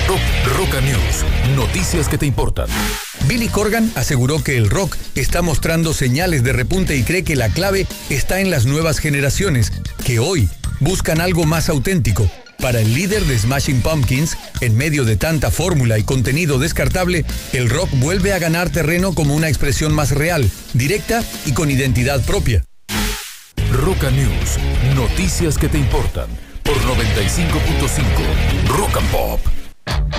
Roca News, noticias que te importan. Billy Corgan aseguró que el rock está mostrando señales de repunte y cree que la clave está en las nuevas generaciones, que hoy buscan algo más auténtico. Para el líder de Smashing Pumpkins, en medio de tanta fórmula y contenido descartable, el rock vuelve a ganar terreno como una expresión más real, directa y con identidad propia. Roca News, noticias que te importan, por 95.5 Rock and Pop.